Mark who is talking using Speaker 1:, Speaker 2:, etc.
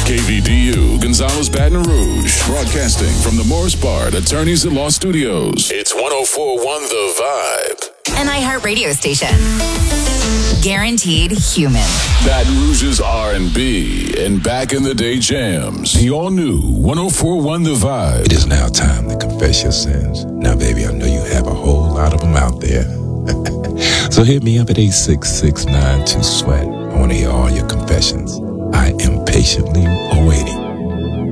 Speaker 1: KVDU, Gonzales, Baton Rouge. Broadcasting from the Morris Bard Attorneys at Law Studios. It's 104.1 The Vibe.
Speaker 2: An iHeartRadio station. Guaranteed human.
Speaker 1: Baton Rouge's R&B and back in the day jams. The all-new 104.1 The Vibe.
Speaker 3: It is now time to confess your sins. Now, baby, I know you have a whole lot of them out there. So hit me up at 866-92-SWEAT. I want to hear all your confessions. I am patiently awaiting.